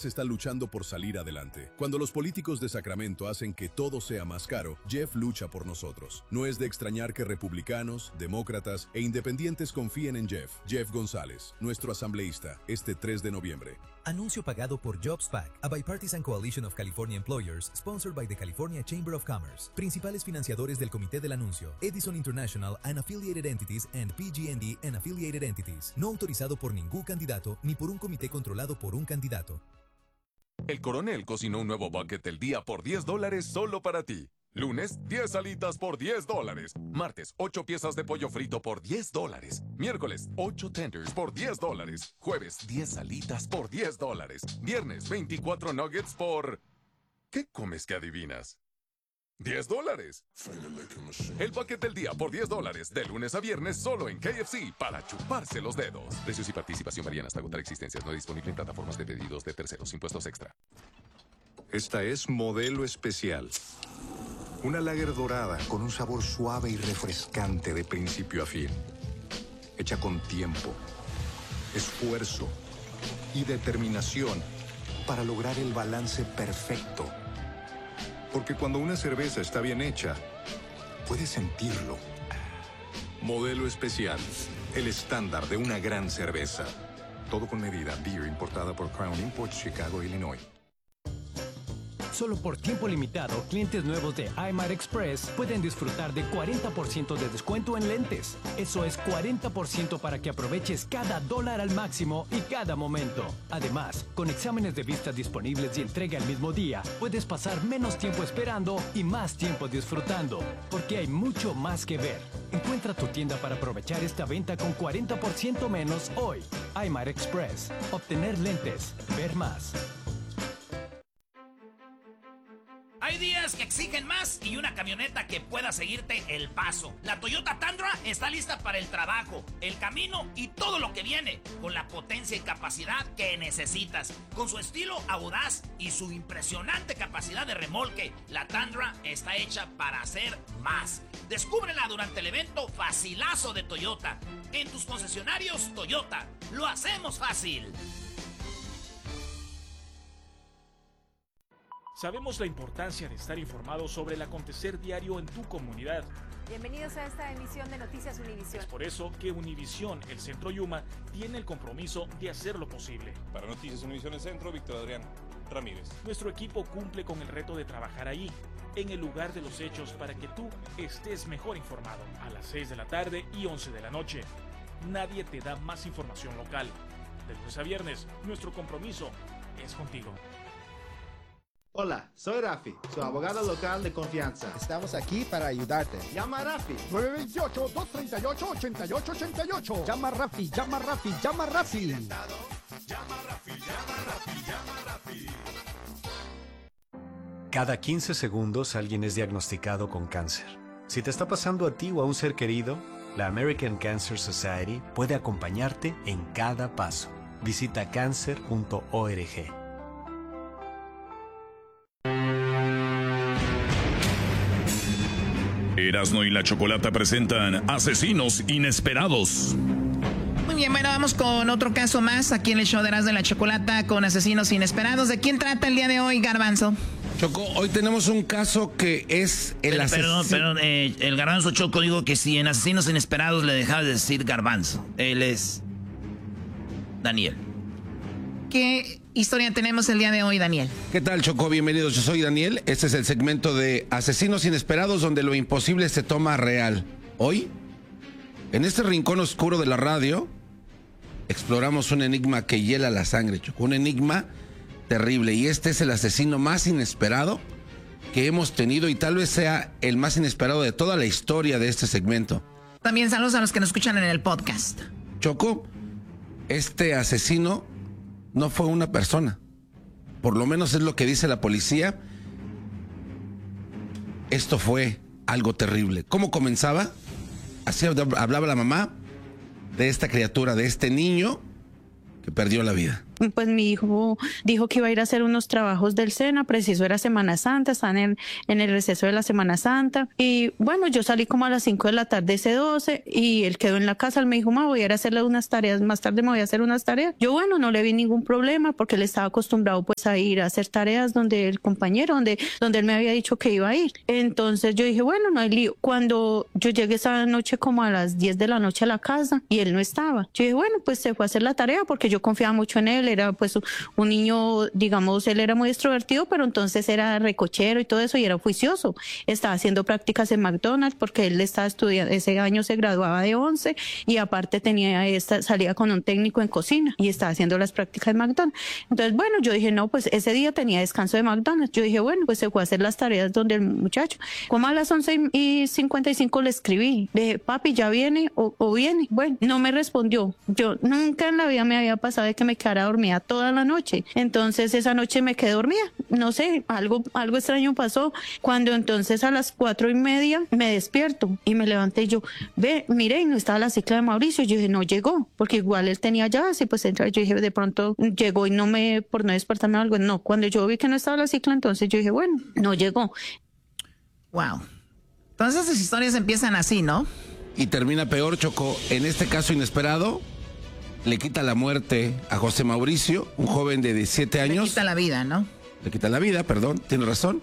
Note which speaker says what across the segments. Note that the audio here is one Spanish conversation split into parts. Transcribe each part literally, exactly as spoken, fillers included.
Speaker 1: familias están luchando por salir adelante. Cuando los políticos de Sacramento hacen que todo sea más caro, Jeff lucha por nosotros. No es de extrañar que republicanos, demócratas e independientes confíen en Jeff. Jeff González, nuestro asambleísta, este tres de noviembre.
Speaker 2: Anuncio pagado por JobsPAC, a bipartisan coalition of California employers, sponsored by the California Chamber of Commerce. Principales financiadores del comité del anuncio: Edison International and Affiliated Entities and P G and E and Affiliated Entities. No autorizado por ningún candidato ni por un comité controlado por un candidato.
Speaker 3: El Coronel cocinó un nuevo bucket del día por diez dólares solo para ti. Lunes, diez alitas por diez dólares. Martes, ocho piezas de pollo frito por diez dólares. Miércoles, ocho tenders por diez dólares. Jueves, diez alitas por diez dólares. Viernes, veinticuatro nuggets por... ¿Qué comes que adivinas? diez dólares. El bucket del día por diez dólares. De lunes a viernes solo en K F C para chuparse los dedos. Precios y participación varían hasta agotar existencias. No disponible en plataformas de pedidos de terceros. Impuestos extra.
Speaker 4: Esta es Modelo Especial. Una lager dorada con un sabor suave y refrescante de principio a fin. Hecha con tiempo, esfuerzo y determinación para lograr el balance perfecto. Porque cuando una cerveza está bien hecha, puedes sentirlo. Modelo Especial, el estándar de una gran cerveza. Todo con medida. Beer importada por Crown Imports, Chicago, Illinois.
Speaker 5: Solo por tiempo limitado, clientes nuevos de iMart Express pueden disfrutar de cuarenta por ciento de descuento en lentes. Eso es cuarenta por ciento para que aproveches cada dólar al máximo y cada momento. Además, con exámenes de vista disponibles y entrega el mismo día, puedes pasar menos tiempo esperando y más tiempo disfrutando, porque hay mucho más que ver. Encuentra tu tienda para aprovechar esta venta con cuarenta por ciento menos hoy. iMart Express. Obtener lentes. Ver más.
Speaker 6: Hay días que exigen más y una camioneta que pueda seguirte el paso. La Toyota Tundra está lista para el trabajo, el camino y todo lo que viene, con la potencia y capacidad que necesitas. Con su estilo audaz y su impresionante capacidad de remolque, la Tundra está hecha para hacer más. Descúbrela durante el evento Facilazo de Toyota. En tus concesionarios Toyota, lo hacemos fácil.
Speaker 7: Sabemos la importancia de estar informado sobre el acontecer diario en tu comunidad.
Speaker 8: Bienvenidos a esta emisión de Noticias Univisión.
Speaker 7: Es por eso que Univisión, el Centro Yuma, tiene el compromiso de hacer lo posible.
Speaker 9: Para Noticias Univisión el Centro, Víctor Adrián Ramírez.
Speaker 7: Nuestro equipo cumple con el reto de trabajar ahí, en el lugar de los hechos, para que tú estés mejor informado. A las seis de la tarde y once de la noche. Nadie te da más información local. De lunes a viernes, nuestro compromiso es contigo.
Speaker 10: Hola, soy Rafi, su abogado local de confianza.
Speaker 11: Estamos aquí para ayudarte.
Speaker 10: Llama a Rafi.
Speaker 11: nueve dos ocho, dos tres ocho, ocho ocho ocho ocho. Llama a Rafi, llama a Rafi, llama a Rafi.
Speaker 12: Llama a Rafi, llama a Rafi, llama a Rafi.
Speaker 13: Cada quince segundos alguien es diagnosticado con cáncer. Si te está pasando a ti o a un ser querido, la American Cancer Society puede acompañarte en cada paso. Visita cancer punto org.
Speaker 14: Erasmo y la Chocolata presentan Asesinos Inesperados.
Speaker 15: Muy bien, bueno, vamos con otro caso más aquí en el show de Erasmo y la Chocolata con Asesinos Inesperados. ¿De quién trata el día de hoy, Garbanzo?
Speaker 16: Choco, hoy tenemos un caso que es el asesino.
Speaker 6: Perdón, perdón, eh, el Garbanzo Choco, digo que si en Asesinos Inesperados le dejabas de decir Garbanzo. Él es Daniel.
Speaker 15: ¿Qué historia tenemos el día de hoy, Daniel?
Speaker 16: ¿Qué tal, Choco? Bienvenidos, yo soy Daniel. Este es el segmento de Asesinos Inesperados, donde lo imposible se toma real. Hoy, en este rincón oscuro de la radio, exploramos un enigma que hiela la sangre, Choco. Un enigma terrible. Y este es el asesino más inesperado que hemos tenido y tal vez sea el más inesperado de toda la historia de este segmento.
Speaker 15: También saludos a los que nos escuchan en el podcast.
Speaker 16: Choco, este asesino no fue una persona. Por lo menos es lo que dice la policía. Esto fue algo terrible. ¿Cómo comenzaba? Así hablaba la mamá de esta criatura, de este niño que perdió la vida.
Speaker 17: pues mi hijo dijo que iba a ir a hacer unos trabajos del SENA, preciso era Semana Santa, están en, en el receso de la Semana Santa. Y bueno, yo salí como a las cinco de la tarde ese doce y él quedó en la casa. Él me dijo, ma, voy a ir a hacerle unas tareas, más tarde me voy a hacer unas tareas. Yo, bueno, no le vi ningún problema porque él estaba acostumbrado pues a ir a hacer tareas donde el compañero, donde, donde él me había dicho que iba a ir. Entonces yo dije, bueno, no hay lío. Cuando yo llegué esa noche como a las diez de la noche a la casa y él no estaba, yo dije, bueno, pues se fue a hacer la tarea porque yo confiaba mucho en él. Era pues un niño, digamos, él era muy extrovertido, pero entonces era recochero y todo eso y era juicioso. Estaba haciendo prácticas en McDonald's porque él estaba estudiando, ese año se graduaba de once y aparte tenía esta, salía con un técnico en cocina y estaba haciendo las prácticas en McDonald's. Entonces, bueno, yo dije, no, pues ese día tenía descanso de McDonald's. Yo dije, bueno, pues se fue a hacer las tareas donde el muchacho. Como a las once y cincuenta y cinco le escribí, le dije, papi, ¿ya viene o, o viene? Bueno, no me respondió. Yo nunca en la vida me había pasado de que me quedara dormida toda la noche. Entonces esa noche me quedé dormida. No sé, algo, algo extraño pasó. Cuando entonces a las cuatro y media me despierto y me levanté y yo, ve, mire, y no estaba la cicla de Mauricio. Yo dije, no llegó, porque igual él tenía llaves y pues entra. Yo dije, de pronto llegó y no me, por no despertarme algo. No, cuando yo vi que no estaba la cicla, entonces yo dije, bueno, no llegó.
Speaker 15: Wow. Entonces las historias empiezan así, ¿no?
Speaker 16: Y termina peor, Choco. En este caso inesperado, le quita la muerte a José Mauricio, un joven de diecisiete años.
Speaker 15: Le quita la vida, ¿no?
Speaker 16: Le quita la vida, perdón, tiene razón.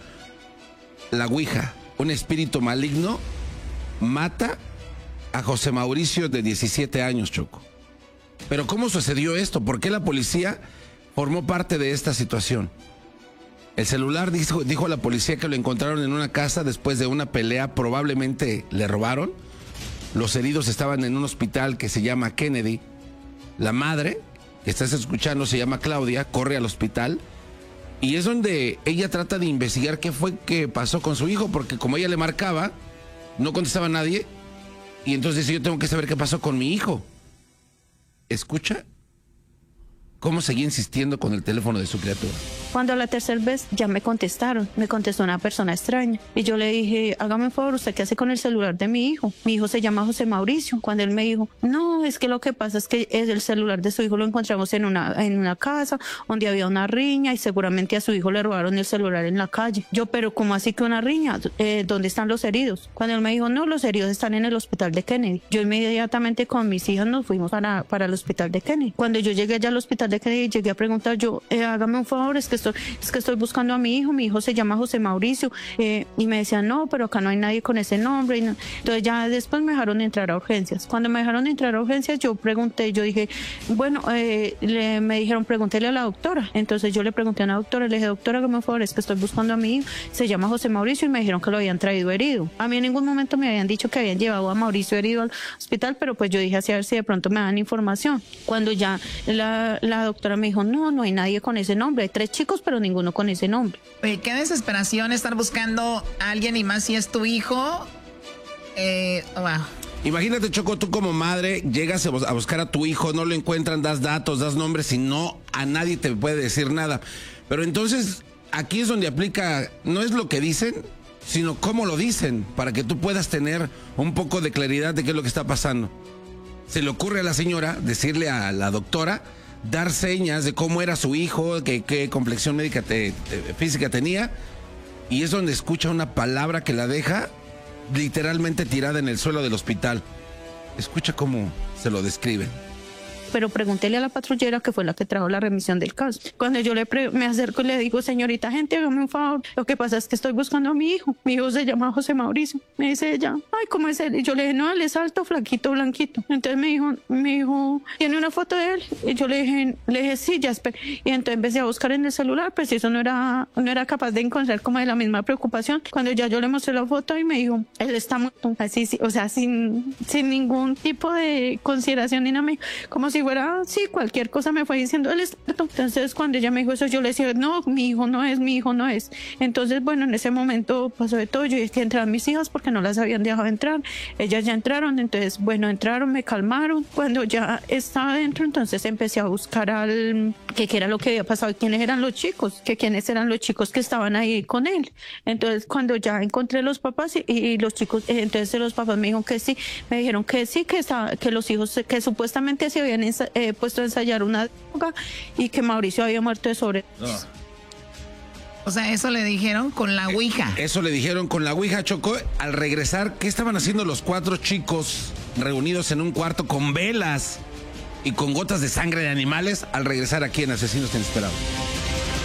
Speaker 16: La Ouija, un espíritu maligno, mata a José Mauricio de diecisiete años, Choco. Pero ¿cómo sucedió esto? ¿Por qué la policía formó parte de esta situación? El celular dijo, dijo a la policía que lo encontraron en una casa después de una pelea, probablemente le robaron. Los heridos estaban en un hospital que se llama Kennedy. La madre, que estás escuchando, se llama Claudia, corre al hospital y es donde ella trata de investigar qué fue que pasó con su hijo, porque como ella le marcaba, no contestaba a nadie y entonces dice, yo tengo que saber qué pasó con mi hijo. Escucha cómo seguía insistiendo con el teléfono de su criatura.
Speaker 17: Cuando la tercera vez ya me contestaron, me contestó una persona extraña y yo le dije, hágame un favor, ¿usted qué hace con el celular de mi hijo? Mi hijo se llama José Mauricio. Cuando él me dijo, no, es que lo que pasa es que es el celular de su hijo lo encontramos en una, en una casa donde había una riña y seguramente a su hijo le robaron el celular en la calle. Yo, pero ¿cómo así que una riña? Eh, ¿Dónde están los heridos? Cuando él me dijo, no, los heridos están en el hospital de Kennedy. Yo inmediatamente con mis hijas nos fuimos para, para el hospital de Kennedy. Cuando yo llegué allá al hospital de Kennedy, llegué a preguntar yo, eh, hágame un favor, es que estoy, es que estoy buscando a mi hijo, mi hijo se llama José Mauricio, eh, y me decían, no, pero acá no hay nadie con ese nombre. Y no. Entonces ya después me dejaron entrar a urgencias. Cuando me dejaron entrar a urgencias, yo pregunté, yo dije, bueno, eh, le, me dijeron, pregúntele a la doctora. Entonces yo le pregunté a una doctora, le dije, doctora, hágame un favor, es que estoy buscando a mi hijo, se llama José Mauricio, y me dijeron que lo habían traído herido. A mí en ningún momento me habían dicho que habían llevado a Mauricio herido al hospital, pero pues yo dije así a ver si de pronto me dan información. Cuando ya la, la doctora me dijo, no, no hay nadie con ese nombre, hay tres chicos, pero ninguno con ese nombre.
Speaker 15: Oye, qué desesperación estar buscando a alguien y más si es tu hijo. Eh, wow.
Speaker 16: Imagínate, Choco, tú como madre llegas a buscar a tu hijo, no lo encuentran, das datos, das nombres y no, a nadie te puede decir nada. Pero entonces, aquí es donde aplica, no es lo que dicen, sino cómo lo dicen, para que tú puedas tener un poco de claridad de qué es lo que está pasando. Se le ocurre a la señora decirle a la doctora, dar señas de cómo era su hijo, qué, qué complexión médica te, te, física tenía, y es donde escucha una palabra que la deja literalmente tirada en el suelo del hospital. Escucha cómo se lo describe.
Speaker 17: Pero pregúntele a la patrullera que fue la que trajo la remisión del caso. Cuando yo le pre me acerco y le digo, señorita gente, hágame un favor, lo que pasa es que estoy buscando a mi hijo, mi hijo se llama José Mauricio. Me dice ella, ay, ¿cómo es él? Y yo le dije, no, él es alto, flaquito, blanquito. Entonces me dijo, mi hijo, ¿tiene una foto de él? Y yo le dije, le dije, sí, ya espera. Y entonces empecé a buscar en el celular, pues eso no era, no era capaz de encontrar como de la misma preocupación. Cuando ya yo le mostré la foto y me dijo, él está muerto, así, sí, o sea, sin, sin ningún tipo de consideración ni nada, como si fuera, sí, cualquier cosa me fue diciendo, él es muerto. Entonces cuando ella me dijo eso, yo le decía, no, mi hijo no es, mi hijo no es. Entonces, bueno, en ese momento pasó de todo. Yo dije que entraran mis hijas porque no las habían dejado entrar. Ellas ya entraron, entonces, bueno, entraron, me calmaron. Cuando ya estaba dentro, entonces empecé a buscar al, que qué era lo que había pasado y quiénes eran los chicos, que quiénes eran los chicos que estaban ahí con él. Entonces, cuando ya encontré los papás y, y los chicos, entonces los papás me dijeron que sí, me dijeron que sí, que, estaba, que los hijos, que supuestamente se habían ensa- eh, puesto a ensayar una droga y que Mauricio había muerto de sobredosis.
Speaker 16: No.
Speaker 15: O sea, eso le dijeron con la ouija.
Speaker 16: Eso le dijeron con la ouija, Chocó. Al regresar, ¿qué estaban haciendo los cuatro chicos reunidos en un cuarto con velas y con gotas de sangre de animales al regresar aquí en Asesinos Inesperados?